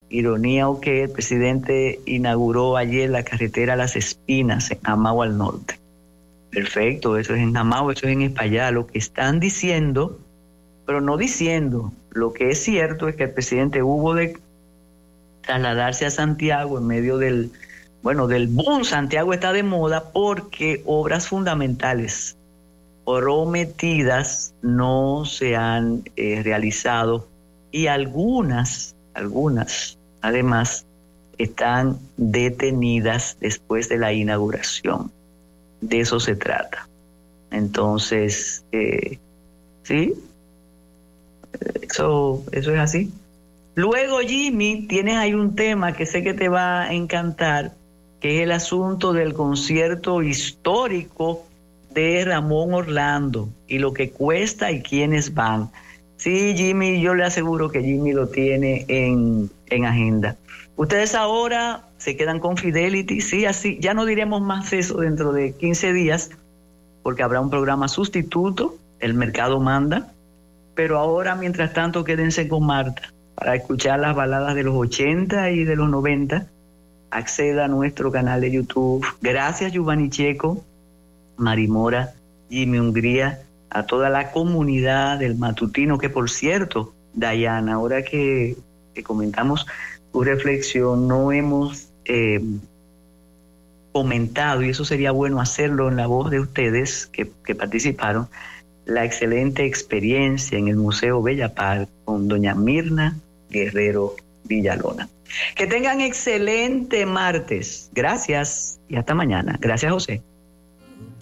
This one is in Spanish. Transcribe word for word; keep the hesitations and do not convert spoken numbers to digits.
Ironía o que el presidente inauguró ayer la carretera Las Espinas en Amao al norte. Perfecto, eso es en Amao, eso es en Espaillá. Lo que están diciendo, pero no diciendo, lo que es cierto es que el presidente hubo de trasladarse a Santiago en medio del, bueno, del boom. Santiago está de moda porque obras fundamentales prometidas no se han eh, realizado y algunas, algunas, además, están detenidas después de la inauguración. De eso se trata. Entonces, eh, sí, eso, eso es así. Luego, Jimmy, tienes ahí un tema que sé que te va a encantar, que es el asunto del concierto histórico de Ramón Orlando y lo que cuesta y quiénes van. Sí, Jimmy, yo le aseguro que Jimmy lo tiene en, en agenda. Ustedes ahora se quedan con Fidelity, sí, así, ya no diremos más eso dentro de quince días, porque habrá un programa sustituto, el mercado manda, pero ahora, mientras tanto, quédense con Marta para escuchar las baladas de los ochenta y de los noventa. Acceda a nuestro canal de YouTube. Gracias, Giovanni Checo, Marimora, Jimmy Hungría, a toda la comunidad del matutino, que por cierto, Dayana, ahora que, que comentamos tu reflexión, no hemos eh, comentado, y eso sería bueno hacerlo en la voz de ustedes que, que participaron, la excelente experiencia en el Museo Bella Park con doña Mirna Guerrero Villalona. Que tengan excelente martes. Gracias y hasta mañana. Gracias, José.